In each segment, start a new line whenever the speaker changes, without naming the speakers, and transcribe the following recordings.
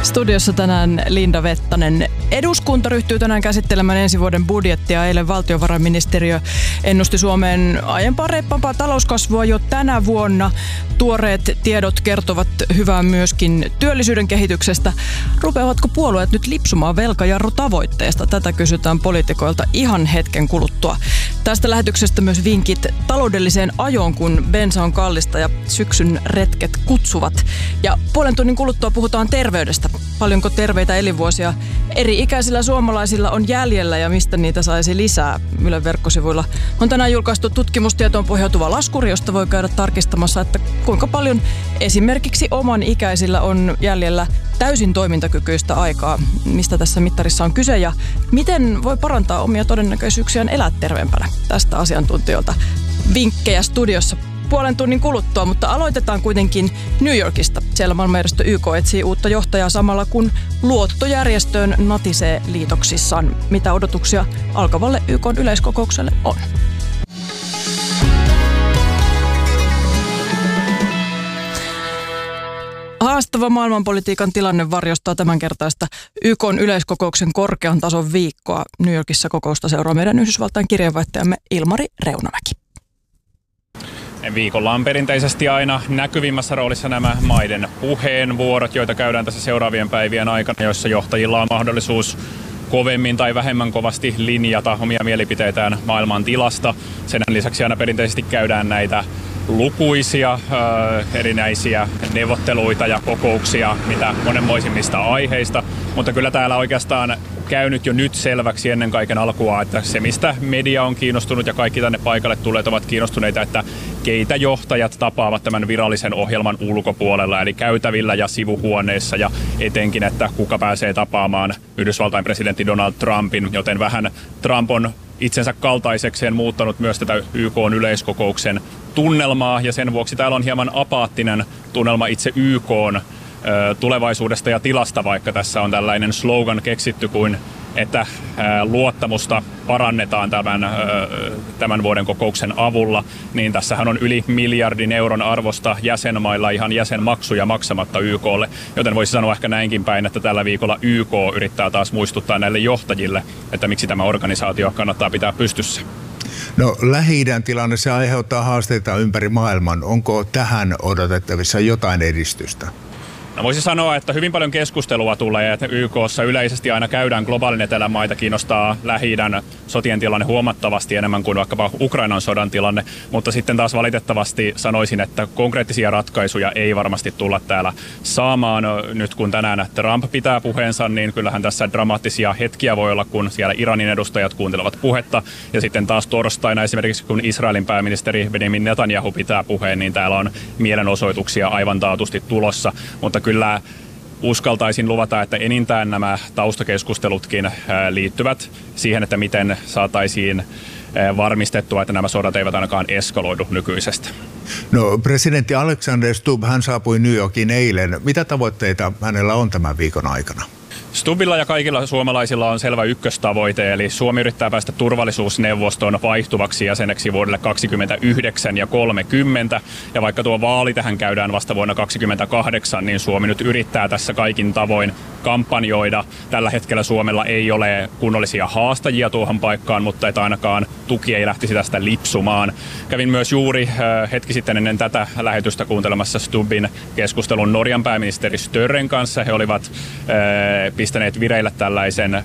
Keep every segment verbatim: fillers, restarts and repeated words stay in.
Studiossa tänään Linda Vettanen. Eduskunta ryhtyy tänään käsittelemään ensi vuoden budjettia. Eilen valtiovarainministeriö ennusti Suomeen aiempaa reippaampaa talouskasvua jo tänä vuonna. Tuoreet tiedot kertovat hyvää myöskin työllisyyden kehityksestä. Rupeavatko puolueet nyt lipsumaan velkajarrutavoitteesta? Tätä kysytään poliitikoilta ihan hetken kuluttua. Tästä lähetyksestä myös vinkit taloudelliseen ajoon, kun bensa on kallista ja syksyn retket kutsuvat. Ja puolen tunnin kuluttua puhutaan terveydestä. Paljonko terveitä elinvuosia eri ikäisillä suomalaisilla on jäljellä ja mistä niitä saisi lisää? Ylen verkkosivuilla on tänään julkaistu tutkimustietoon pohjautuva laskuri, josta voi käydä tarkistamassa, että kuinka paljon esimerkiksi oman ikäisillä on jäljellä täysin toimintakykyistä aikaa. Mistä tässä mittarissa on kyse ja miten voi parantaa omia todennäköisyyksiään elää terveempänä? Tästä asiantuntijoilta vinkkejä studiossa puolen tunnin kuluttua, mutta aloitetaan kuitenkin New Yorkista. Siellä maailmanjärjestö Y K etsii uutta johtajaa samalla kun luottojärjestöön natisee liitoksissaan. Mitä odotuksia alkavalle Y K:n yleiskokoukselle on? Haastava maailmanpolitiikan tilanne varjostaa tämänkertaista Y K:n yleiskokouksen korkean tason viikkoa. New Yorkissa kokousta seuraa meidän Yhdysvaltain kirjeenvaihtajamme Ilmari Reunamäki.
Viikolla on perinteisesti aina näkyvimmässä roolissa nämä maiden puheenvuorot, joita käydään tässä seuraavien päivien aikana, joissa johtajilla on mahdollisuus kovemmin tai vähemmän kovasti linjata omia mielipiteitään maailman tilasta. Sen lisäksi aina perinteisesti käydään näitä lukuisia äh, erinäisiä neuvotteluita ja kokouksia, mitä monenmoisimmista aiheista, mutta kyllä täällä oikeastaan käynyt jo nyt selväksi ennen kaiken alkua, että se mistä media on kiinnostunut ja kaikki tänne paikalle tulleet ovat kiinnostuneita, että keitä johtajat tapaavat tämän virallisen ohjelman ulkopuolella, eli käytävillä ja sivuhuoneissa ja etenkin, että kuka pääsee tapaamaan Yhdysvaltain presidentti Donald Trumpin, joten vähän Trump on itsensä kaltaisekseen muuttanut myös tätä Y K:n yleiskokouksen tunnelmaa ja sen vuoksi täällä on hieman apaattinen tunnelma itse Y K:n tulevaisuudesta ja tilasta, vaikka tässä on tällainen slogan keksitty kuin, että luottamusta parannetaan tämän, tämän vuoden kokouksen avulla, niin tässähän on yli miljardin euron arvosta jäsenmailla ihan jäsenmaksuja maksamatta Y K:lle, joten voisi sanoa ehkä näinkin päin, että tällä viikolla Y K yrittää taas muistuttaa näille johtajille, että miksi tämä organisaatio kannattaa pitää pystyssä.
No Lähi-idän tilanne, se aiheuttaa haasteita ympäri maailman. Onko tähän odotettavissa jotain edistystä?
No voisi sanoa, että hyvin paljon keskustelua tulee, että Y K:ssa yleisesti aina käydään globaalin etelän maita, kiinnostaa Lähi-idän sotien tilanne huomattavasti enemmän kuin vaikkapa Ukrainan sodan tilanne, mutta sitten taas valitettavasti sanoisin, että konkreettisia ratkaisuja ei varmasti tulla täällä saamaan. Nyt kun tänään Trump pitää puheensa, niin kyllähän tässä dramaattisia hetkiä voi olla, kun siellä Iranin edustajat kuuntelevat puhetta, ja sitten taas torstaina esimerkiksi kun Israelin pääministeri Benjamin Netanyahu pitää puheen, niin täällä on mielenosoituksia aivan taatusti tulossa, mutta kyllä uskaltaisin luvata, että enintään nämä taustakeskustelutkin liittyvät siihen, että miten saataisiin varmistettua, että nämä sodat eivät ainakaan eskaloidu nykyisestä.
No, presidentti Alexander Stubb, hän saapui New Yorkiin eilen. Mitä tavoitteita hänellä on tämän viikon aikana?
Stubbilla ja kaikilla suomalaisilla on selvä ykköstavoite, eli Suomi yrittää päästä turvallisuusneuvoston vaihtuvaksi jäseneksi vuodelle kaksikymmentäyhdeksän ja kolmekymmentä. Ja vaikka tuo vaali tähän käydään vasta vuonna kaksikymmentäkahdeksan, niin Suomi nyt yrittää tässä kaikin tavoin kampanjoida. Tällä hetkellä Suomella ei ole kunnollisia haastajia tuohon paikkaan, mutta että ainakaan tuki ei lähtisi tästä lipsumaan. Kävin myös juuri hetki sitten ennen tätä lähetystä kuuntelemassa Stubbin keskustelun Norjan pääministeri Störren kanssa. He olivat pistäneet vireille tällaisen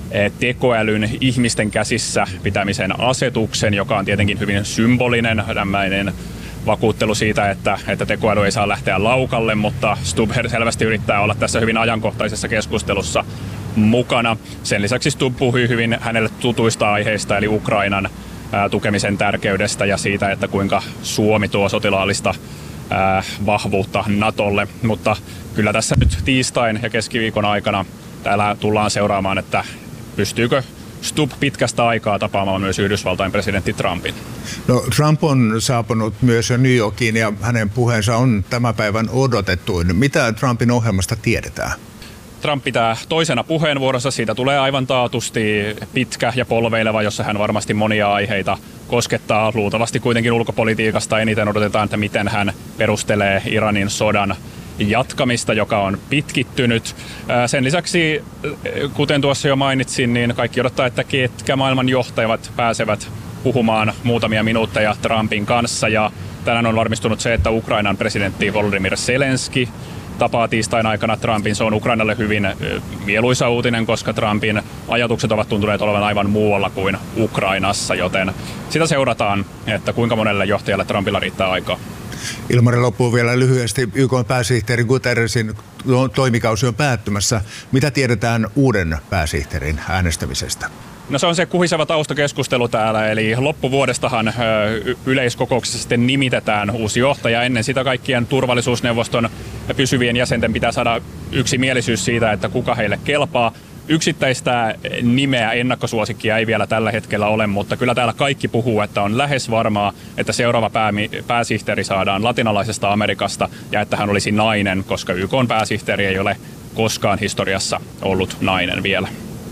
tekoälyn ihmisten käsissä pitämisen asetuksen, joka on tietenkin hyvin symbolinen, tämmöinen vakuuttelu siitä, että, että tekoäly ei saa lähteä laukalle, mutta Stubb selvästi yrittää olla tässä hyvin ajankohtaisessa keskustelussa mukana. Sen lisäksi Stubb puhui hyvin hänelle tutuista aiheista, eli Ukrainan ää, tukemisen tärkeydestä ja siitä, että kuinka Suomi tuo sotilaallista ää, vahvuutta Natolle, mutta kyllä tässä nyt tiistain ja keskiviikon aikana täällä tullaan seuraamaan, että pystyykö Stubb pitkästä aikaa tapaamaan myös Yhdysvaltain presidentti Trumpin.
No, Trump on saapunut myös New Yorkiin ja hänen puheensa on tämän päivän odotettuin. Mitä Trumpin ohjelmasta tiedetään?
Trump pitää toisena puheenvuorossa. Siitä tulee aivan taatusti pitkä ja polveileva, jossa hän varmasti monia aiheita koskettaa. Luultavasti kuitenkin ulkopolitiikasta eniten odotetaan, että miten hän perustelee Iranin sodan jatkamista, joka on pitkittynyt. Sen lisäksi, kuten tuossa jo mainitsin, niin kaikki odottaa, että ketkä maailman johtajat pääsevät puhumaan muutamia minuutteja Trumpin kanssa. Ja tänään on varmistunut se, että Ukrainan presidentti Volodymyr Zelenskyi tapaa tiistain aikana Trumpin. Se on Ukrainalle hyvin mieluisa uutinen, koska Trumpin ajatukset ovat tuntuneet olevan aivan muualla kuin Ukrainassa, joten sitä seurataan, että kuinka monelle johtajalle Trumpilla riittää aikaa.
Ilmari, loppuu vielä lyhyesti. Y K:n pääsihteeri Guterresin toimikausi on päättymässä. Mitä tiedetään uuden pääsihteerin äänestämisestä?
No se on se kuhiseva taustakeskustelu täällä, eli loppuvuodestahan yleiskokouksessa sitten nimitetään uusi johtaja. Ennen sitä kaikkien turvallisuusneuvoston pysyvien jäsenten pitää saada yksimielisyys siitä, että kuka heille kelpaa. Yksittäistä nimeä, ennakkosuosikkia ei vielä tällä hetkellä ole, mutta kyllä täällä kaikki puhuu, että on lähes varmaa, että seuraava päämi- pääsihteeri saadaan latinalaisesta Amerikasta ja että hän olisi nainen, koska Y K:n pääsihteeri ei ole koskaan historiassa ollut nainen vielä.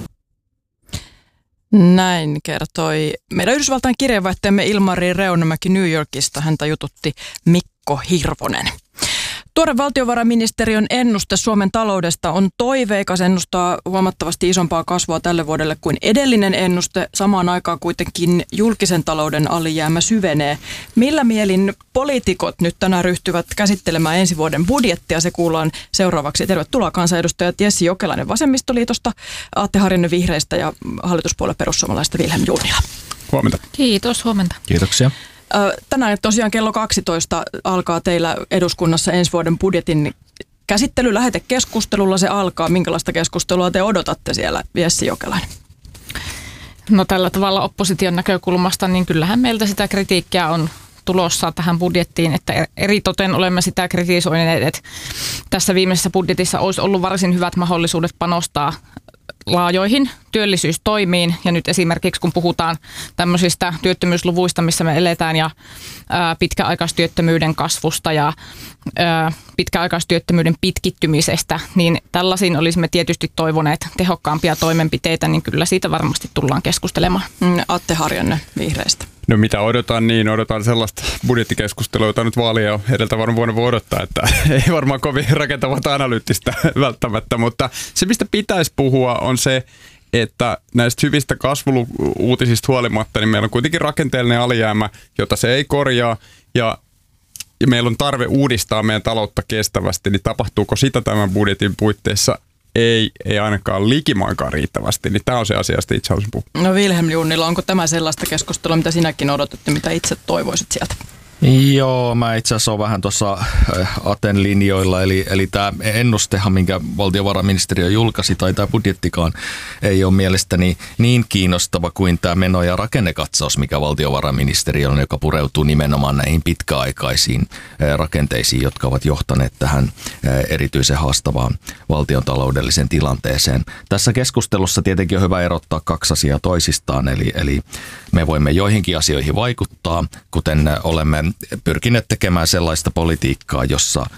Näin kertoi meidän Yhdysvaltain kirjeenvaihtajamme Ilmari Reunamäki New Yorkista. Häntä jututti Mikko Hirvonen. Tuore valtiovarainministeriön ennuste Suomen taloudesta on toiveikas, ennustaa huomattavasti isompaa kasvua tälle vuodelle kuin edellinen ennuste. Samaan aikaan kuitenkin julkisen talouden alijäämä syvenee. Millä mielin poliitikot nyt tänään ryhtyvät käsittelemään ensi vuoden budjettia? Se kuullaan seuraavaksi. Tervetuloa kansanedustajat Jessi Jokelainen Vasemmistoliitosta, Atte Harjanne Vihreistä ja hallituspuolue perussuomalaista Vilhelm Junnila.
Huomenta.
Kiitos, huomenta.
Kiitoksia.
Tänään tosiaan kello kaksitoista alkaa teillä eduskunnassa ensi vuoden budjetin käsittely. Lähetekeskustelulla se alkaa. Minkälaista keskustelua te odotatte siellä, Jessi Jokelainen?
No tällä tavalla opposition näkökulmasta, niin kyllähän meiltä sitä kritiikkiä on tulossa tähän budjettiin, että eritoten olemme sitä kritisoineet, että tässä viimeisessä budjetissa olisi ollut varsin hyvät mahdollisuudet panostaa laajoihin työllisyystoimiin. Ja nyt esimerkiksi kun puhutaan tämmöisistä työttömyysluvuista, missä me eletään ja ää, pitkäaikaistyöttömyyden kasvusta ja ää, pitkäaikaistyöttömyyden pitkittymisestä, niin tällaisiin olisimme tietysti toivoneet tehokkaampia toimenpiteitä, niin kyllä siitä varmasti tullaan keskustelemaan.
Atte Harjanne Vihreistä.
No mitä odotan, niin odotan sellaista budjettikeskustelua, jota nyt vaalia edeltävän vuonna voi odottaa, että ei varmaan kovin rakentavaa tai analyyttistä välttämättä, mutta se mistä pitäisi puhua on se, että näistä hyvistä kasvuluutisista huolimatta, niin meillä on kuitenkin rakenteellinen alijäämä, jota se ei korjaa ja ja meillä on tarve uudistaa meidän taloutta kestävästi, niin tapahtuuko sitä tämän budjetin puitteissa? Ei, ei ainakaan likimainkaan riittävästi, niin tämä on se asia, josta itse haluaisin puhua.
No Vilhelm Junnila, onko tämä sellaista keskustelua, mitä sinäkin odotatte, mitä itse toivoisit sieltä?
Joo, mä itse asiassa olen vähän tuossa Aten linjoilla, eli, eli tämä ennustehan, minkä valtiovarainministeriö julkaisi, tai tämä budjettikaan ei ole mielestäni niin kiinnostava kuin tämä meno- ja rakennekatsaus, mikä valtiovarainministeriö on, joka pureutuu nimenomaan näihin pitkäaikaisiin rakenteisiin, jotka ovat johtaneet tähän erityisen haastavaan valtiontaloudelliseen tilanteeseen. Tässä keskustelussa tietenkin on hyvä erottaa kaksi asiaa toisistaan, eli, eli me voimme joihinkin asioihin vaikuttaa, kuten olemme pyrkineet tekemään sellaista politiikkaa, jossa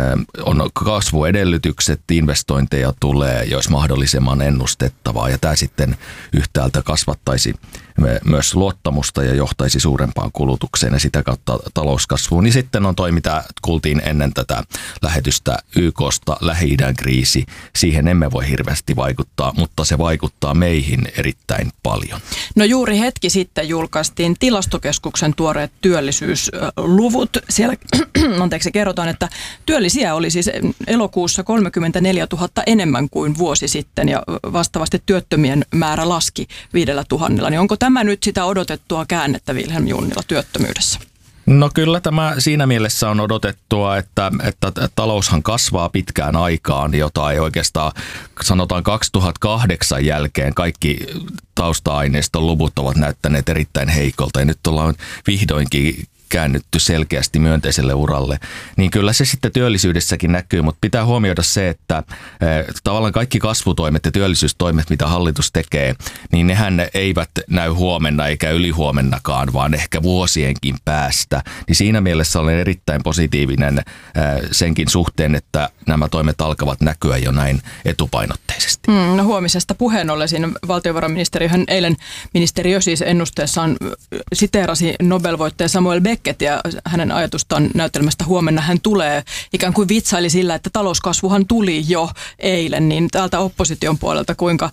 on kasvuedellytykset, investointeja tulee, jos mahdollisimman ennustettavaa, ja tämä sitten yhtäältä kasvattaisi myös luottamusta ja johtaisi suurempaan kulutukseen ja sitä kautta talouskasvuun. Niin sitten on toi, mitä kuultiin ennen tätä lähetystä Y K:sta, Lähi-idän kriisi. Siihen emme voi hirveästi vaikuttaa, mutta se vaikuttaa meihin erittäin paljon.
No juuri hetki sitten julkaistiin Tilastokeskuksen tuoreet työllisyysluvut. Siellä anteeksi, kerrotaan, että työllisiä oli siis elokuussa kolmekymmentäneljätuhatta enemmän kuin vuosi sitten ja vastaavasti työttömien määrä laski viidellä tuhannella. Niin onko tämä nyt sitä odotettua käännettä, Vilhelm Junnila, työttömyydessä?
No kyllä tämä siinä mielessä on odotettua, että, että taloushan kasvaa pitkään aikaan, jota ei oikeastaan sanotaan kaksituhattakahdeksan jälkeen kaikki tausta-aineiston luvut ovat näyttäneet erittäin heikolta ja nyt ollaan vihdoinkin käännytty selkeästi myönteiselle uralle, niin kyllä se sitten työllisyydessäkin näkyy, mutta pitää huomioida se, että äh, tavallaan kaikki kasvutoimet ja työllisyystoimet, mitä hallitus tekee, niin nehän eivät näy huomenna eikä ylihuomennakaan, vaan ehkä vuosienkin päästä. Niin siinä mielessä olen erittäin positiivinen äh, senkin suhteen, että nämä toimet alkavat näkyä jo näin etupainotteisesti.
Hmm, no huomisesta puheen ollen siinä valtiovarainministeriöhän eilen ministeriö siis ennusteessaan siteerasi Nobel-voittaja Samuel Beck Beckett ja hänen ajatustaan näytelmästä Huomenna hän tulee ikään kuin vitsaili sillä, että talouskasvuhan tuli jo eilen, niin täältä opposition puolelta kuinka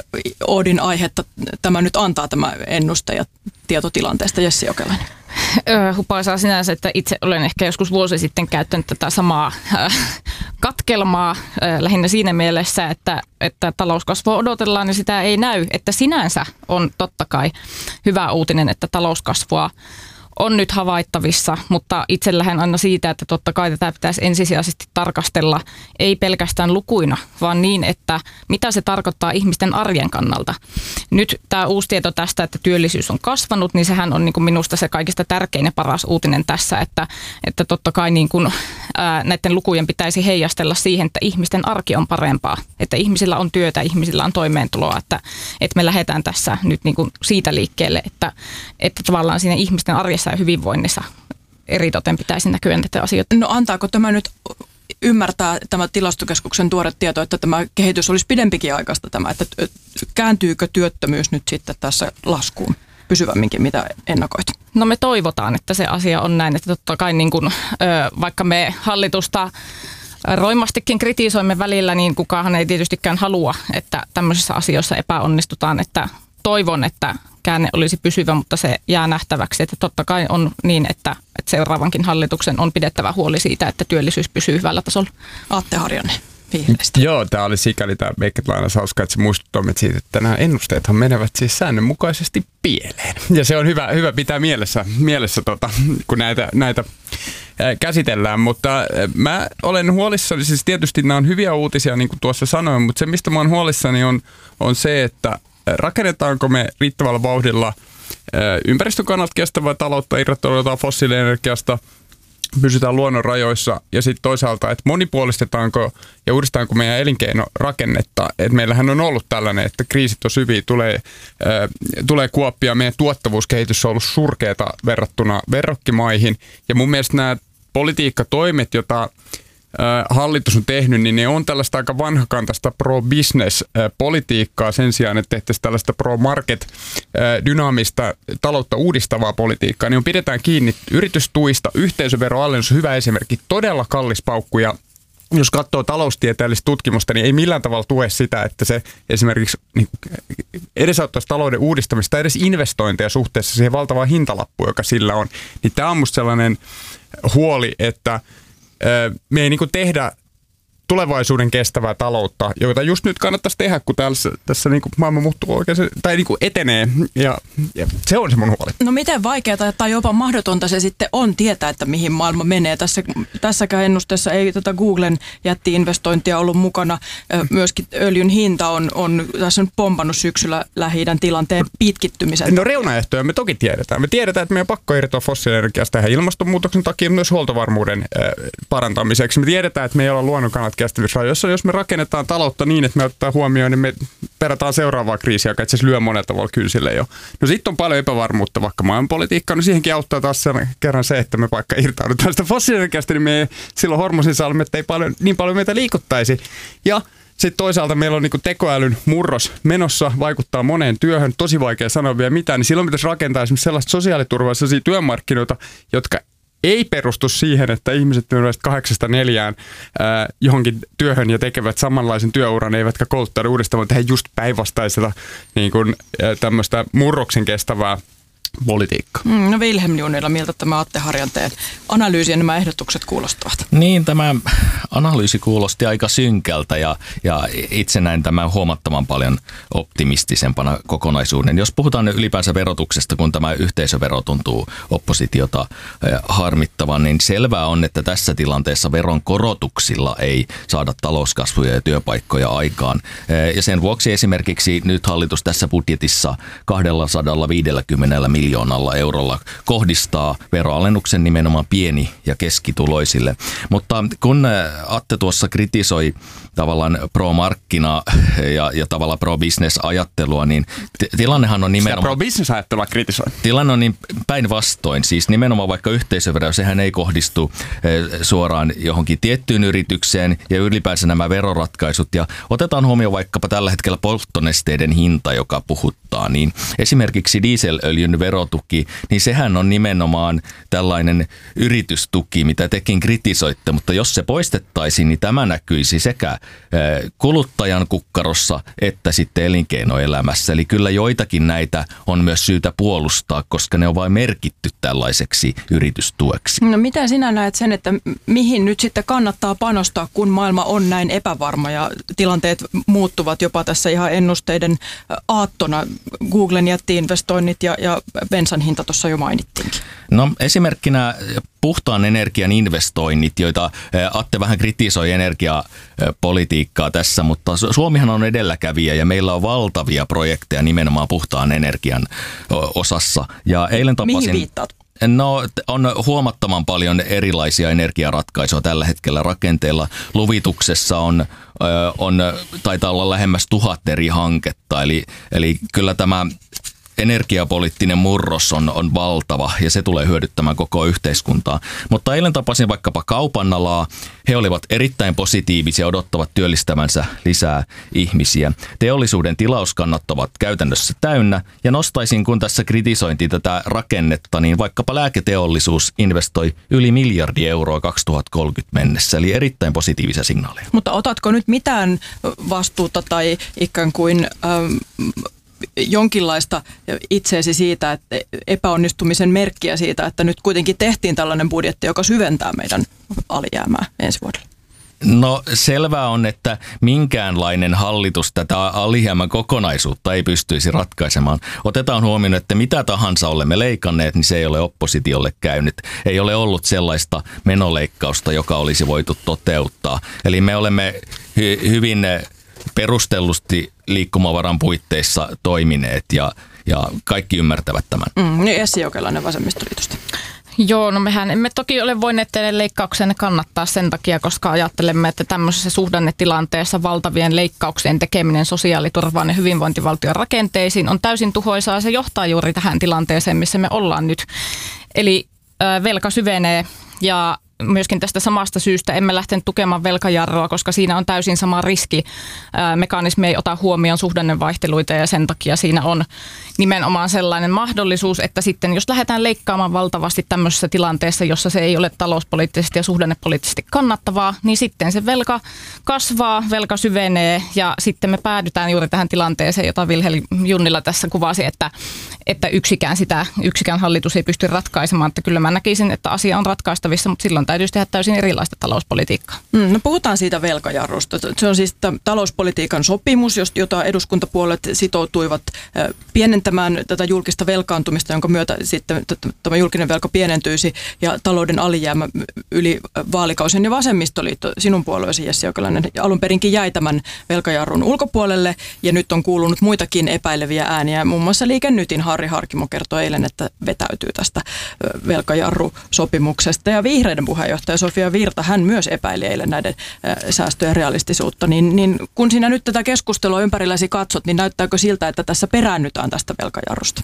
Oodin aihetta tämä nyt antaa tämä ennuste ja tietotilanteesta, Jessi Jokelainen?
Hupaisaa sinänsä, että itse olen ehkä joskus vuosi sitten käyttänyt tätä samaa äh, katkelmaa äh, lähinnä siinä mielessä, että, että talouskasvua odotellaan ja sitä ei näy. Että sinänsä on totta kai hyvä uutinen, että talouskasvua on nyt havaittavissa, mutta itse lähden aina siitä, että totta kai tätä pitäisi ensisijaisesti tarkastella ei pelkästään lukuina, vaan niin, että mitä se tarkoittaa ihmisten arjen kannalta. Nyt tämä uusi tieto tästä, että työllisyys on kasvanut, niin sehän on niin kuin minusta se kaikista tärkein ja paras uutinen tässä, että, että totta kai niin kuin, ää, näiden lukujen pitäisi heijastella siihen, että ihmisten arki on parempaa, että ihmisillä on työtä, ihmisillä on toimeentuloa, että, että me lähdetään tässä nyt niin kuin siitä liikkeelle, että, että tavallaan siinä ihmisten arjessa ja hyvinvoinnissa eritoten pitäisi näkyä näitä asioita.
No antaako tämä nyt ymmärtää tämä tilastokeskuksen tuore tieto, että tämä kehitys olisi pidempikin aikaista tämä, että kääntyykö työttömyys nyt sitten tässä laskuun pysyvämminkin, mitä ennakoit?
No me toivotaan, että se asia on näin, että totta kai niin kuin, vaikka me hallitusta roimastikin kritisoimme välillä, niin kukaan ei tietystikään halua, että tämmöisissä asioissa epäonnistutaan, että toivon, että käänne olisi pysyvä, mutta se jää nähtäväksi, että totta kai on niin, että, että seuraavankin hallituksen on pidettävä huoli siitä, että työllisyys pysyy hyvällä tasolla.
Atte Harjanne vihreistä.
Joo, tämä oli sikäli tämä Beckett-lainaus hauska, että se muistuttaa meitä siitä, että nämä ennusteethan menevät siis säännönmukaisesti pieleen. Ja se on hyvä, hyvä pitää mielessä, mielessä tota, kun näitä, näitä käsitellään, mutta mä olen huolissani, siis tietysti nämä on hyviä uutisia, niin kuin tuossa sanoin, mutta se, mistä mä oon huolissani, on, on se, että rakennetaanko me riittävällä vauhdilla ympäristön kannalta kestävää taloutta, irrottaudutaan fossiilienergiasta, pysytään luonnon rajoissa ja sitten toisaalta, että monipuolistetaanko ja uudestaanko meidän elinkeinorakennetta. Että meillähän on ollut tällainen, että kriisit on syviä, tulee, äh, tulee kuoppia, meidän tuottavuuskehitys on ollut surkeata verrattuna verrokkimaihin ja mun mielestä nämä politiikkatoimet, joita hallitus on tehnyt, niin ne on tällaista aika vanhakantaista pro-business-politiikkaa sen sijaan, että tehtäisiin tällaista pro-market-dynaamista taloutta uudistavaa politiikkaa. Niin on pidetään kiinni yritystuista, yhteisöveroalennus on hyvä esimerkki, todella kallis paukku ja jos katsoo taloustieteellistä tutkimusta, niin ei millään tavalla tue sitä, että se esimerkiksi niin edesauttaisi talouden uudistamista, edes investointeja suhteessa siihen valtavaan hintalappuun, joka sillä on. Niin tämä on musta sellainen huoli, että me ei niin kuin tehdä tulevaisuuden kestävää taloutta, jota just nyt kannattaisi tehdä, kun tässä, tässä niin kuin maailma muuttuu oikein, tai niin kuin etenee, ja, ja se on se mun huoli.
No miten vaikeaa tai jopa mahdotonta se sitten on tietää, että mihin maailma menee. Tässä, tässäkään ennusteessa ei tätä Googlen jätti-investointia ollut mukana. Myöskin öljyn hinta on, on tässä on pompannut syksyllä Lähi-idän tilanteen pitkittymisen.
No reunaehtoja me toki tiedetään. Me tiedetään, että meidän pakko irtoa fossiilienergiasta tähän ilmastonmuutoksen takia myös huoltovarmuuden parantamiseksi. Me tiedetään, että me ei olla luonnon kannalta kestävyysrajoissa. Jos me rakennetaan taloutta niin, että me ottaa huomioon, niin me perataan seuraavaa kriisiä, joka itse asiassa lyö monella tavalla kynsille jo. No sitten on paljon epävarmuutta vaikka maailmanpolitiikkaa. No siihenkin auttaa taas sen kerran se, että me vaikka irtaudutaan sitä fossiilienergiasta, niin me ei silloin hormosinsalmet ei paljon, niin paljon meitä liikuttaisi. Ja sitten toisaalta meillä on niinku tekoälyn murros menossa, vaikuttaa moneen työhön, tosi vaikea sanoa vielä mitään, niin silloin pitäisi rakentaa esimerkiksi sellaista sosiaaliturvaa, sellaisia työmarkkinoita, jotka ei perustu siihen, että ihmiset menevät kahdeksasta neljään äh, johonkin työhön ja tekevät samanlaisen työuran, eivätkä kouluttaudu uudestaan, vaan tehdä just päinvastaisella niin kuin, äh, tämmöistä murroksen kestävää politiikkaa.
Mm, no Wilhelm Junnila, miltä tämä Atte Harjanteen analyysi ja nämä ehdotukset kuulostavat?
Niin, tämä analyysi kuulosti aika synkältä ja, ja itse näin tämän huomattavan paljon optimistisempana kokonaisuuden. Jos puhutaan ylipäänsä verotuksesta, kun tämä yhteisövero tuntuu oppositiota harmittavan, niin selvää on, että tässä tilanteessa veron korotuksilla ei saada talouskasvuja ja työpaikkoja aikaan. Ja sen vuoksi esimerkiksi nyt hallitus tässä budjetissa kaksisataaviisikymmentä miljoonalla eurolla kohdistaa veroalennuksen nimenomaan pieni- ja keskituloisille. Mutta kun Atte tuossa kritisoi tavallaan pro-markkina ja, ja tavallaan pro-business-ajattelua, niin t- tilannehan on nimenomaan...
Sitä pro-business-ajattelua kritisoi.
Tilanne on niin päinvastoin. Siis nimenomaan vaikka yhteisövero, sehän ei kohdistu suoraan johonkin tiettyyn yritykseen ja ylipäänsä nämä veroratkaisut. Ja otetaan huomioon vaikkapa tällä hetkellä polttonesteiden hinta, joka puhuttaa. Niin esimerkiksi dieselöljyn verotuki, niin sehän on nimenomaan tällainen yritystuki, mitä tekin kritisoitte, mutta jos se poistettaisiin, niin tämä näkyisi sekä kuluttajan kukkarossa että sitten elinkeinoelämässä. Eli kyllä joitakin näitä on myös syytä puolustaa, koska ne on vain merkitty tällaiseksi yritystueksi.
No mitä sinä näet sen, että mihin nyt sitten kannattaa panostaa, kun maailma on näin epävarma ja tilanteet muuttuvat jopa tässä ihan ennusteiden aattona? Googlen jätti-investoinnit ja, ja bensan hinta tuossa jo mainittiinkin.
No esimerkkinä puhtaan energian investoinnit, joita Atte vähän kritisoi energiapolitiikkaa tässä, mutta Suomihan on edelläkävijä ja meillä on valtavia projekteja nimenomaan puhtaan energian osassa. Ja eilen tapasin...
Mihin viittaat?
No on huomattavan paljon erilaisia energiaratkaisuja tällä hetkellä rakenteella. Luvituksessa on, on taitaa olla lähemmäs tuhat eri hanketta, eli, eli kyllä tämä energiapoliittinen murros on, on valtava ja se tulee hyödyttämään koko yhteiskuntaa. Mutta eilen tapasin vaikkapa kaupan alaa. He olivat erittäin positiivisia, odottavat työllistävänsä lisää ihmisiä. Teollisuuden tilauskannat ovat käytännössä täynnä ja nostaisin, kun tässä kritisointiin tätä rakennetta, niin vaikkapa lääketeollisuus investoi yli miljardi euroa kaksituhattakolmekymmentä mennessä, eli erittäin positiivisia signaaleja.
Mutta otatko nyt mitään vastuuta tai ikään kuin... Ähm, jonkinlaista itseesi siitä, että epäonnistumisen merkkiä siitä, että nyt kuitenkin tehtiin tällainen budjetti, joka syventää meidän alijäämää ensi vuodelle?
No selvää on, että minkäänlainen hallitus tätä alijäämän kokonaisuutta ei pystyisi ratkaisemaan. Otetaan huomioon, että mitä tahansa olemme leikanneet, niin se ei ole oppositiolle käynyt. Ei ole ollut sellaista menoleikkausta, joka olisi voitu toteuttaa. Eli me olemme hy- hyvin... perustellusti liikkumavaran puitteissa toimineet ja, ja kaikki ymmärtävät tämän.
Mm, niin Essi Jokelainen Vasemmistoliitosta.
Joo, no mehän emme toki ole voineet teille leikkauksenne kannattaa sen takia, koska ajattelemme, että tämmöisessä suhdannetilanteessa valtavien leikkauksien tekeminen sosiaaliturvaan ja hyvinvointivaltion rakenteisiin on täysin tuhoisaa ja se johtaa juuri tähän tilanteeseen, missä me ollaan nyt. Eli äh, velka syvenee ja myöskin tästä samasta syystä emme lähteneet tukemaan velkajarroa, koska siinä on täysin sama riski. Mekanismi ei ota huomioon suhdannevaihteluita ja sen takia siinä on nimenomaan sellainen mahdollisuus, että sitten jos lähdetään leikkaamaan valtavasti tämmöisessä tilanteessa, jossa se ei ole talouspoliittisesti ja suhdannepoliittisesti kannattavaa, niin sitten se velka kasvaa, velka syvenee ja sitten me päädytään juuri tähän tilanteeseen, jota Vilhelm Junnila tässä kuvasi, että, että yksikään sitä, yksikään hallitus ei pysty ratkaisemaan. Että kyllä mä näkisin, että asia on ratkaistavissa, mutta silloin täytyisi tehdä täysin erilaista talouspolitiikkaa.
Mm, no puhutaan siitä velkajarrusta. Se on siis talouspolitiikan sopimus, jota eduskuntapuolueet sitoutuivat pienentämään tätä julkista velkaantumista, jonka myötä sitten tämä julkinen velka pienentyisi ja talouden alijäämä yli vaalikausien. Ja Vasemmistoliitto, sinun puolueesi Jessi Jokelainen, alun perinkin jäi tämän velkajarrun ulkopuolelle ja nyt on kuulunut muitakin epäileviä ääniä. Muun muassa Liike Nytin Harri Harkimo kertoi eilen, että vetäytyy tästä velkajarrusopimuksesta ja vihreiden puheenjohtaja Sofia Virta, hän myös epäili eilen näiden säästöjen realistisuutta. Niin, niin kun sinä nyt tätä keskustelua ympärilläsi katsot, niin näyttääkö siltä, että tässä peräännytään tästä velkajarrusta?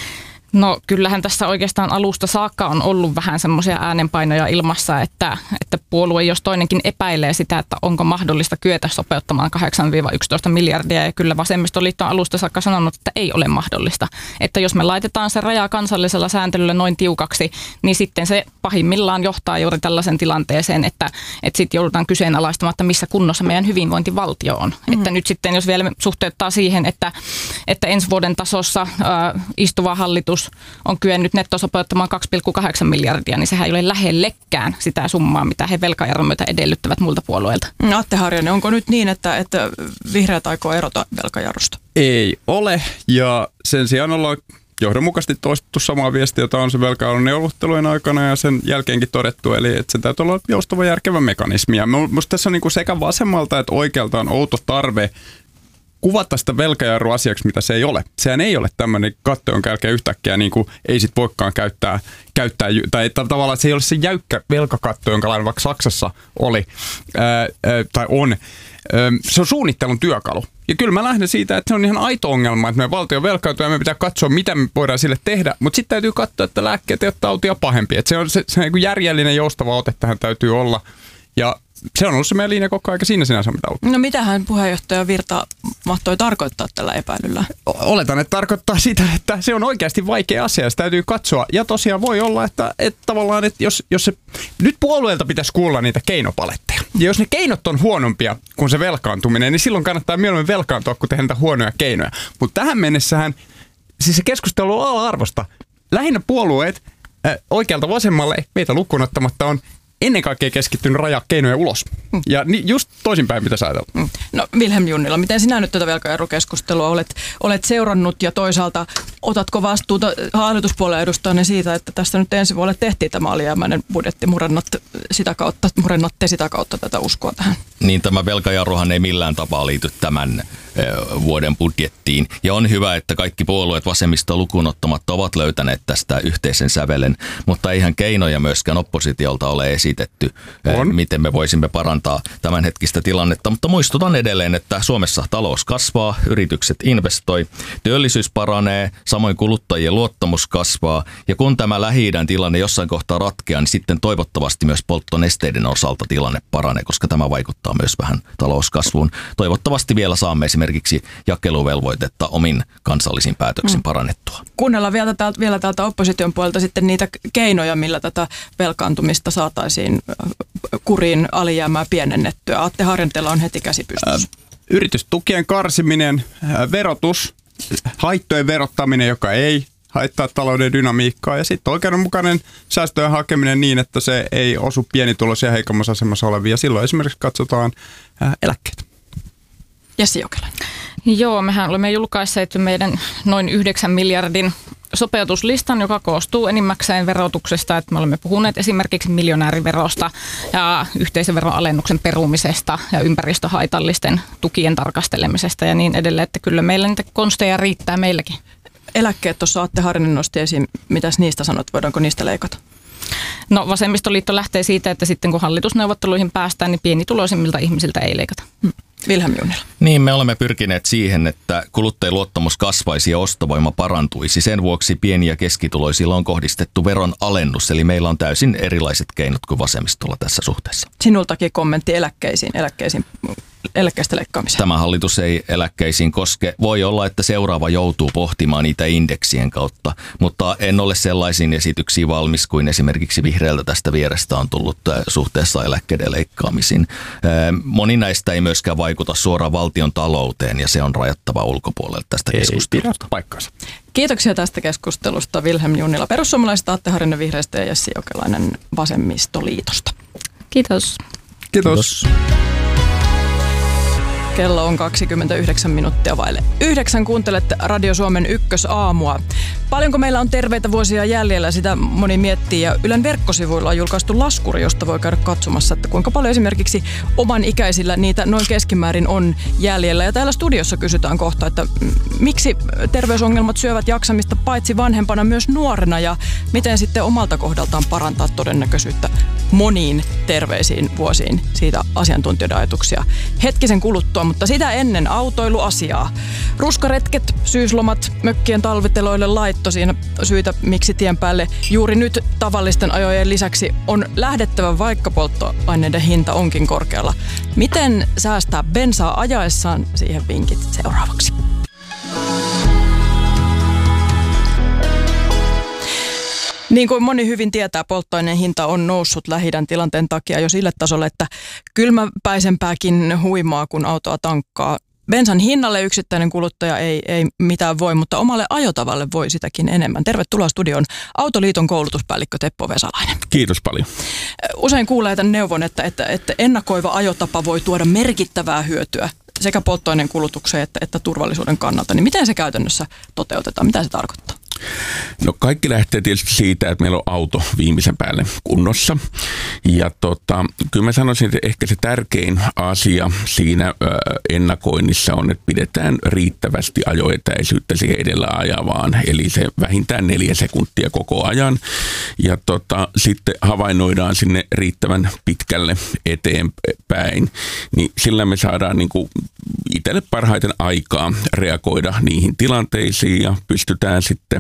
No kyllähän tässä oikeastaan alusta saakka on ollut vähän semmoisia äänenpainoja ilmassa, että, että puolue jos toinenkin epäilee sitä, että onko mahdollista kyetä sopeuttamaan kahdeksan yksitoista miljardia. Ja kyllä Vasemmistoliitto on alusta saakka sanonut, että ei ole mahdollista. Että jos me laitetaan se raja kansallisella sääntelyllä noin tiukaksi, niin sitten se pahimmillaan johtaa juuri tällaisen tilanteeseen, että, että sitten joudutaan kyseenalaistamaan, että missä kunnossa meidän hyvinvointivaltio on. Mm-hmm. Että nyt sitten jos vielä suhteuttaa siihen, että, että ensi vuoden tasossa äh, istuva hallitus on kyennyt nettosopeuttamaan kaksi pilkku kahdeksan miljardia, niin sehän ei ole lähellekään sitä summaa, mitä he velkajarron myötä edellyttävät muilta puolueilta.
Atte Harjanne, onko nyt niin, että, että vihreät aikoo erota velkajarrusta?
Ei ole, ja sen sijaan ollaan johdonmukaisesti toistettu samaa viestiä, jota on se velkajarron neuvottelujen aikana ja sen jälkeenkin todettu, eli että se täytyy olla joustava järkevä mekanismi. Ja minusta tässä on niin kuin sekä vasemmalta että oikealta on outo tarve kuvata sitä velkajarrua asiaksi, mitä se ei ole. Sehän ei ole tämmöinen katto, jonka jälkeen yhtäkkiä niin kuin ei sit voikaan käyttää, käyttää tai tavallaan se ei ole se jäykkä velkakatto, jonka lailla vaikka Saksassa oli ää, ää, tai on. Ää, se on suunnittelun työkalu. Ja kyllä mä lähden siitä, että se on ihan aito ongelma, että meidän valtio velkautuu ja me pitää katsoa, mitä me voidaan sille tehdä. Mutta sitten täytyy katsoa, että lääkkeet ei ole tautia pahempi. Että se on se, se niin kuin järjellinen joustava ote tähän täytyy olla. Ja se on ollut se meidän linja koko ajan, eikä siinä sinänsä mitään uutta.
No mitähän puheenjohtaja Virta mahtoi tarkoittaa tällä epäilyllä?
Oletan, että tarkoittaa sitä, että se on oikeasti vaikea asia, sitä täytyy katsoa. Ja tosiaan voi olla, että, että tavallaan, että jos, jos se, nyt puolueelta pitäisi kuulla niitä keinopaletteja. Ja jos ne keinot on huonompia kuin se velkaantuminen, niin silloin kannattaa mieluummin velkaantua, kun tehdä niitä huonoja keinoja. Mutta tähän mennessähän, siis se keskustelu on ala-arvosta. Lähinnä puolueet äh, oikealta vasemmalle, meitä lukuun ottamatta, on ennen kaikkea keskittynyt rajaa keinoja ulos. Ja ni, just toisinpäin pitäisi ajatella.
No Vilhelm Junnila, miten sinä nyt tätä velkajarrukeskustelua olet, olet seurannut ja toisaalta otatko vastuuta hallituspuolen edustajana siitä, että tästä nyt ensi vuodelle tehtiin tämä alijäämäinen budjetti, murennat sitä kautta, murennatte sitä kautta tätä uskoa tähän?
Niin tämä velkajarruhan ei millään tapaa liity tämän vuoden budjettiin. Ja on hyvä, että kaikki puolueet vasemmista lukuun ottamatta ovat löytäneet tästä yhteisen sävelen, mutta eihän keinoja myöskään oppositiolta ole esitetty, on. Miten me voisimme parantaa tämänhetkistä tilannetta. Mutta muistutan edelleen, että Suomessa talous kasvaa, yritykset investoi, työllisyys paranee, samoin kuluttajien luottamus kasvaa. Ja kun tämä Lähi-idän tilanne jossain kohtaa ratkeaa, niin sitten toivottavasti myös polttonesteiden osalta tilanne paranee, koska tämä vaikuttaa myös vähän talouskasvuun. Toivottavasti vielä saamme esimerkiksi esimerkiksi jakeluvelvoitetta omin kansallisin päätöksin mm. parannettua.
Kuunnellaan vielä täältä, vielä täältä opposition puolelta sitten niitä keinoja, millä tätä velkaantumista saataisiin kuriin alijäämää pienennettyä. Atte Harjanteella on heti käsi pystyssä.
Yritystukien karsiminen, verotus, haittojen verottaminen, joka ei haittaa talouden dynamiikkaa ja sitten oikeudenmukainen säästöjen hakeminen niin, että se ei osu pienituloisia heikommassa asemassa olevia. Silloin esimerkiksi katsotaan eläkkeet.
Jessi Jokelainen.
Joo, mehän olemme julkaisseet meidän noin yhdeksän miljardin sopeutuslistan, joka koostuu enimmäkseen verotuksesta. Että me olemme puhuneet esimerkiksi miljonääriverosta ja yhteisöveron alennuksen perumisesta ja ympäristöhaitallisten tukien tarkastelemisesta ja niin edelleen. Että kyllä meillä niitä konsteja riittää meilläkin.
Eläkkeet tuossa Atte Harjanne nosti esiin. Mitäs niistä sanot? Voidaanko niistä leikata?
No vasemmistoliitto lähtee siitä, että sitten kun hallitusneuvotteluihin päästään, niin pienituloisimmilta ihmisiltä ei leikata. Hmm.
Vilhelm Junnila.
Niin, me olemme pyrkineet siihen, että kuluttajien luottamus kasvaisi ja ostovoima parantuisi. Sen vuoksi pieni- ja keskituloisilla on kohdistettu veron alennus, eli meillä on täysin erilaiset keinot kuin vasemmistolla tässä suhteessa.
Sinultakin kommentti eläkkeisiin, eläkkeisiin eläkkeistä leikkaamiseen.
Tämä hallitus ei eläkkeisiin koske. Voi olla, että seuraava joutuu pohtimaan niitä indeksien kautta, mutta en ole sellaisiin esityksiin valmis kuin esimerkiksi vihreältä tästä vierestä on tullut suhteessa eläkkeiden leikkaamisiin. Moni näistä ei myöskään vaikuta suoraan valtion talouteen ja se on rajattava ulkopuolelle tästä keskustelusta.
Paikkansa.
Kiitoksia tästä keskustelusta Vilhelm Junnila perussuomalaisista, Atte Harjanne vihreistä ja Jessi Jokelainen vasemmistoliitosta.
Kiitos.
Kiitos. Kiitos.
Kello on kaksikymmentäyhdeksän minuuttia vaille yhdeksän. Kuuntelette Radio Suomen ykkösaamua. Paljonko meillä on terveitä vuosia jäljellä, sitä moni miettii. Ja Ylen verkkosivuilla on julkaistu laskuri, josta voi käydä katsomassa, että kuinka paljon esimerkiksi oman ikäisillä niitä noin keskimäärin on jäljellä. Ja täällä studiossa kysytään kohta, että miksi terveysongelmat syövät jaksamista paitsi vanhempana myös nuorena ja miten sitten omalta kohdaltaan parantaa todennäköisyyttä moniin terveisiin vuosiin. Siitä asiantuntijoiden ajatuksia hetkisen kuluttua. Mutta sitä ennen autoiluasiaa. Ruskaretket, syyslomat, mökkien talviteloille laitto siinä syitä, miksi tien päälle juuri nyt tavallisten ajojen lisäksi on lähdettävä, vaikka polttoaineiden hinta onkin korkealla. Miten säästää bensaa ajaessaan? Siihen vinkit seuraavaksi. Niin kuin moni hyvin tietää, polttoaineen hinta on noussut Lähi-idän tilanteen takia jo sille tasolle, että kylmäpäisempääkin huimaa, kun autoa tankkaa. Bensan hinnalle yksittäinen kuluttaja ei, ei mitään voi, mutta omalle ajotavalle voi sitäkin enemmän. Tervetuloa studioon Autoliiton koulutuspäällikkö Teppo Vesalainen.
Kiitos paljon.
Usein kuulee tämän neuvon, että, että, että ennakoiva ajotapa voi tuoda merkittävää hyötyä sekä polttoaineen kulutukseen että, että turvallisuuden kannalta. Niin miten se käytännössä toteutetaan? Mitä se tarkoittaa?
No kaikki lähtee tietysti siitä, että meillä on auto viimeisen päälle kunnossa. Ja tota, kyllä mä sanoisin, että ehkä se tärkein asia siinä ö, ennakoinnissa on, että pidetään riittävästi ajoetäisyyttä siihen edellä ajavaan. Eli se vähintään neljä sekuntia koko ajan. Ja tota, sitten havainnoidaan sinne riittävän pitkälle eteenpäin. Niin sillä me saadaan niin kuin itselle parhaiten aikaa reagoida niihin tilanteisiin ja pystytään sitten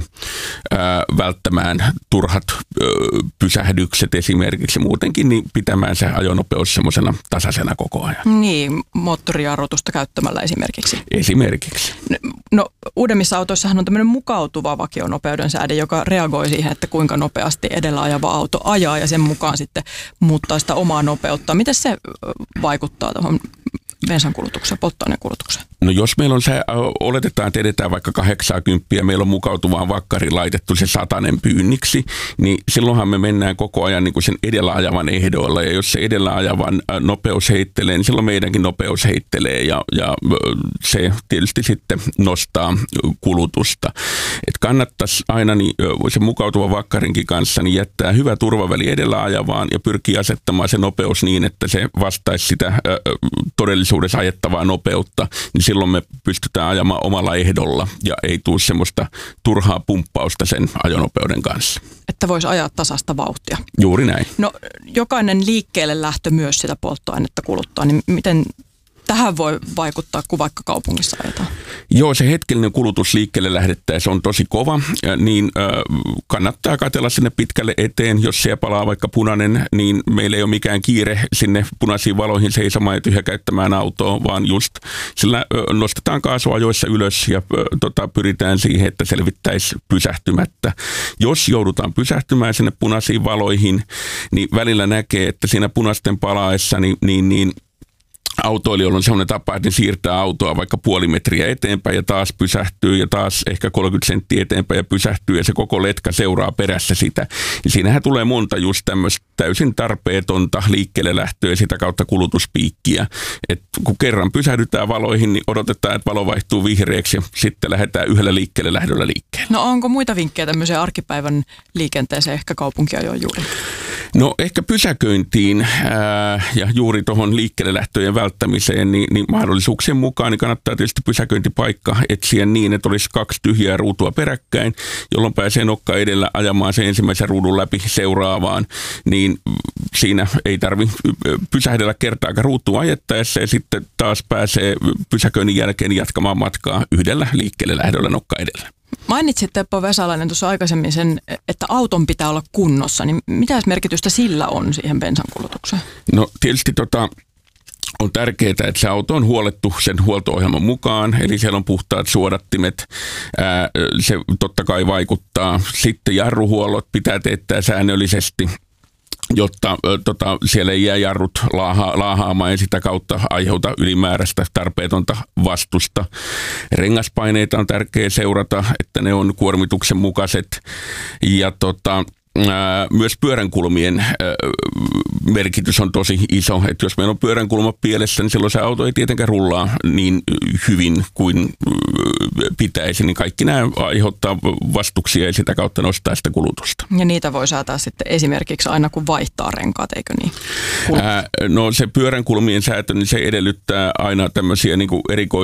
ää, välttämään turhat ää, pysähdykset esimerkiksi muutenkin, niin pitämään se ajonopeus semmoisena tasaisena koko ajan.
Niin, moottorijarrutusta käyttämällä esimerkiksi.
Esimerkiksi.
No uudemmissa autoissahan on tämmöinen mukautuva vakionopeuden sääde, joka reagoi siihen, että kuinka nopeasti edellä ajava auto ajaa ja sen mukaan sitten muuttaa sitä omaa nopeutta. Miten se vaikuttaa tuohon bensan kulutukseen, polttoaineen kulutukseen?
No jos meillä on se, oletetaan, että edetään vaikka kahdeksankymmentä ja meillä on mukautuvaan vakkariin laitettu se satanen pyynniksi, niin silloinhan me mennään koko ajan niin kuin sen edellä ajavan ehdoilla. Ja jos se edellä ajavan nopeus heittelee, niin silloin meidänkin nopeus heittelee ja, ja se tietysti sitten nostaa kulutusta. Et kannattaisi aina niin, se mukautuva vakkarinkin kanssa niin jättää hyvä turvaväli edellä ajavaan ja pyrkii asettamaan se nopeus niin, että se vastaisi sitä todellisuudessa ajettavaa nopeutta, niin silloin me pystytään ajamaan omalla ehdolla ja ei tule semmoista turhaa pumppausta sen ajonopeuden kanssa.
Että voisi ajaa tasasta vauhtia.
Juuri näin.
No jokainen liikkeelle lähtö myös sitä polttoainetta kuluttaa, niin miten tähän voi vaikuttaa, kun vaikka kaupungissa ajetaan?
Joo, se hetkellinen kulutus liikkeelle lähdettäessä on tosi kova, niin äh, kannattaa katsella sinne pitkälle eteen. Jos siellä palaa vaikka punainen, niin meillä ei ole mikään kiire sinne punaisiin valoihin seisomaan ja tyhjäkäyttämään autoa, vaan just sillä äh, nostetaan kaasuajoissa ylös ja äh, tota, pyritään siihen, että selvittäisi pysähtymättä. Jos joudutaan pysähtymään sinne punaisiin valoihin, niin välillä näkee, että siinä punaisten palaessa niin, niin, niin autoilijoilla on sellainen tapa, että ne siirtää autoa vaikka puoli metriä eteenpäin ja taas pysähtyy ja taas ehkä kolmekymmentä senttiä eteenpäin ja pysähtyy ja se koko letka seuraa perässä sitä. Ja siinähän tulee monta just tämmöistä täysin tarpeetonta liikkeelle lähtöä ja sitä kautta kulutuspiikkiä. Et kun kerran pysähdytään valoihin, niin odotetaan, että valo vaihtuu vihreäksi ja sitten lähdetään yhdellä liikkeelle lähdöllä liikkeelle.
No onko muita vinkkejä tämmöiseen arkipäivän liikenteeseen ehkä kaupunkiajoon juuri?
No ehkä pysäköintiin ää, ja juuri tuohon liikkeelle lähtöjen välttämiseen, niin, niin mahdollisuuksien mukaan niin kannattaa tietysti pysäköintipaikka etsiä niin, että olisi kaksi tyhjää ruutua peräkkäin, jolloin pääsee nokka edellä ajamaan sen ensimmäisen ruudun läpi seuraavaan, niin siinä ei tarvitse pysähdellä kertaakaan ruutua ajettaessa ja sitten taas pääsee pysäköinnin jälkeen jatkamaan matkaa yhdellä liikkeelle lähdöllä nokka edellä.
Mainitsit Teppo Vesalainen tuossa aikaisemmin sen, että auton pitää olla kunnossa, niin mitä merkitystä sillä on siihen bensan kulutukseen?
No tietysti tota, on tärkeää, että se auto on huolettu sen huolto-ohjelman mukaan, eli siellä on puhtaat suodattimet, ää, se totta kai vaikuttaa. Sitten jarruhuollot pitää teettää säännöllisesti, jotta tota, siellä ei jää jarrut laaha, laahaamaan ja sitä kautta aiheuta ylimääräistä tarpeetonta vastusta. Rengaspaineita on tärkeää seurata, että ne on kuormituksen mukaiset ja tota, ää, myös pyöränkulmien ää, merkitys on tosi iso. Että jos meillä on pyöränkulma pielessä, niin silloin se auto ei tietenkään rullaa niin hyvin kuin pitäisi, niin kaikki nämä aiheuttaa vastuksia ja sitä kautta nostaa sitä kulutusta.
Ja niitä voi säätää sitten esimerkiksi aina kun vaihtaa renkaat, eikö niin?
Ää, no se pyöränkulmien säätö, niin se edellyttää aina tämmöisiä niin kuin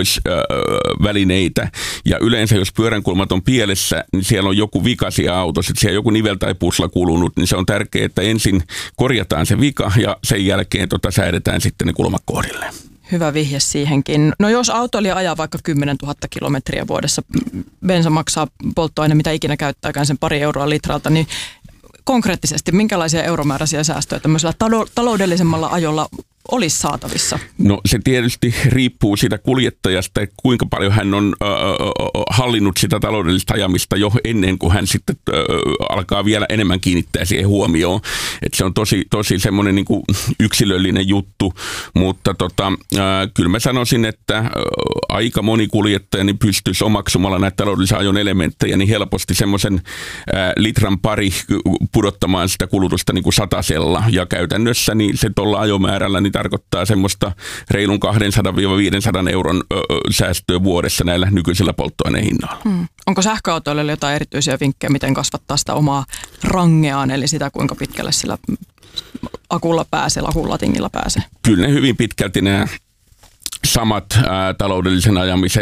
erikoisvälineitä. Ja yleensä jos pyöränkulmat on pielessä, niin siellä on joku vika siellä autossa, että siellä joku nivel tai pusla kulunut, niin se on tärkeää, että ensin korjataan se vika ja sen jälkeen tota säädetään sitten ne kulmat kohdilleen.
Hyvä vihje siihenkin. No jos autoilija ajaa vaikka kymmenen tuhatta kilometriä vuodessa, bensa maksaa polttoaine, mitä ikinä käyttääkään sen pari euroa litralta, niin konkreettisesti minkälaisia euromääräisiä säästöjä tämmöisellä taloudellisemmalla ajolla olisi saatavissa?
No se tietysti riippuu siitä kuljettajasta, että kuinka paljon hän on äh, hallinnut sitä taloudellista ajamista jo ennen kuin hän sitten äh, alkaa vielä enemmän kiinnittää siihen huomioon. Että se on tosi, tosi semmoinen niin kuin yksilöllinen juttu, mutta tota, äh, kyllä mä sanoisin, että äh, aika moni kuljettaja niin pystyisi omaksumalla näitä taloudellisen ajon elementtejä niin helposti semmoisen äh, litran pari pudottamaan sitä kulutusta niin kuin satasella ja käytännössä niin se tuolla ajomäärällä niin tarkoittaa semmoista reilun kaksisataa viisisataa euron ö, säästöä vuodessa näillä nykyisillä polttoaineen hinnoilla.
Hmm. Onko sähköautoille jotain erityisiä vinkkejä, miten kasvattaa sitä omaa rangeaan, eli sitä kuinka pitkälle sillä akulla pääsee, akun latingilla pääsee?
Kyllä ne hyvin pitkälti nämä samat ää, taloudellisen ajamisen